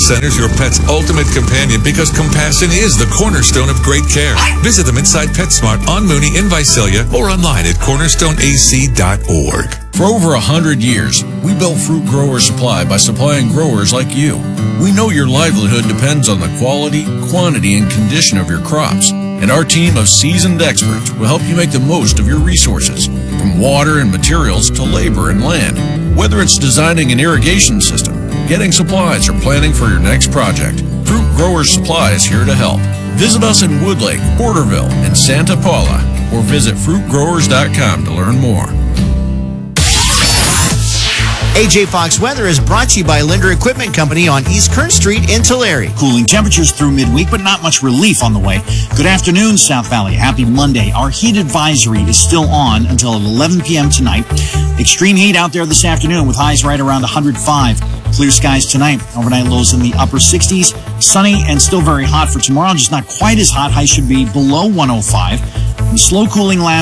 Center's your pet's ultimate companion because Compassion is the cornerstone of great care. Visit them inside PetSmart on Mooney in Visalia or online at cornerstoneac.org. For over 100 years, we built Fruit Grower Supply by supplying growers like you. We know your livelihood depends on the quality, quantity, and condition of your crops. And our team of seasoned experts will help you make the most of your resources, from water and materials to labor and land. Whether it's designing an irrigation system, getting supplies, or planning for your next project, Fruit Growers Supply is here to help. Visit us in Woodlake, Porterville, and Santa Paula, or visit fruitgrowers.com to learn more. AJ Fox Weather is brought to you by Linder Equipment Company on East Kern Street in Tulare. Cooling temperatures through midweek, but not much relief on the way. Good afternoon, South Valley. Happy Monday. Our heat advisory is still on until 11 p.m. tonight. Extreme heat out there this afternoon with highs right around 105. Clear skies tonight. Overnight lows in the upper 60s. Sunny and still very hot for tomorrow, just not quite as hot. Highs should be below 105. And slow cooling last